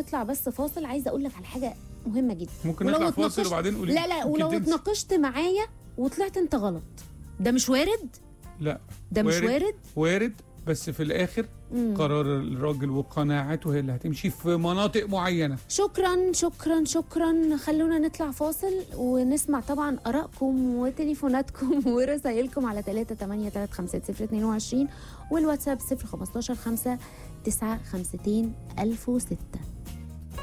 نطلع بس فاصل، عايزه اقول لك على حاجه مهمه جدا. ممكن نطلع فاصل وبعدين قولي. لا ولو اتناقشت معايا وطلعت انت غلط، ده مش وارد. لا ده مش وارد. وارد، بس في الاخر قرار الراجل وقناعته هي اللي هتمشي في مناطق معينه. شكرا شكرا شكرا. خلونا نطلع فاصل ونسمع طبعا ارائكم وتليفوناتكم ورسائلكم على 3835022 والواتساب 015 5 952 1006.